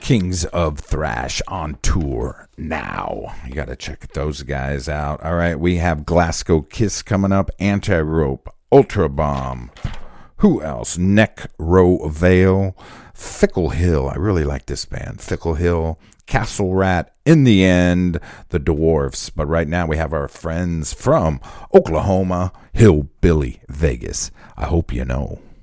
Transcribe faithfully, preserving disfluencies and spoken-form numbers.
Kings of Thrash on tour now. You got to check those guys out. All right, we have Glasgow Kiss coming up, Anti-Rope, Ultra Bomb. Who else? Necro Veil, Fickle Hill. I really like this band. Fickle Hill, Castle Rat, In the End, The Dwarfs. But right now we have our friends from Oklahoma, Hillbilly Vegas. I hope you know.